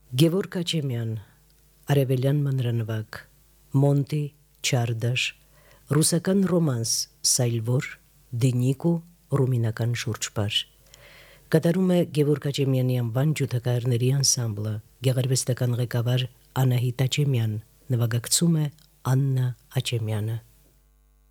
Գևորգ Աչեմյան, Արևելյան մանրանկարներ, Մոնտի Չարդաշ, ռուսական ռոմանս Սայլվոր, Դինիկու, ռումինական շուրջպար։ Կատարում է Գևորգ Աչեմյանի անվան ջութակահարների անսամբլը, գեղարվեստական ղեկավար Անահիտ Աչեմյան, նվագակցում է Աննա Աչեմյանը։